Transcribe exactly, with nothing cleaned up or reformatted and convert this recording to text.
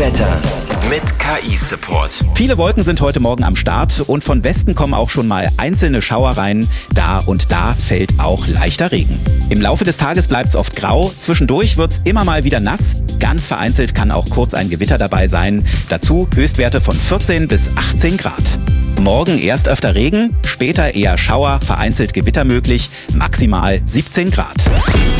Wetter mit K I-Support. Viele Wolken sind heute Morgen am Start und von Westen kommen auch schon mal einzelne Schauer rein. Da und da fällt auch leichter Regen. Im Laufe des Tages bleibt es oft grau. Zwischendurch wird es immer mal wieder nass. Ganz vereinzelt kann auch kurz ein Gewitter dabei sein. Dazu Höchstwerte von vierzehn bis achtzehn Grad. Morgen erst öfter Regen, später eher Schauer, vereinzelt Gewitter möglich, maximal siebzehn Grad.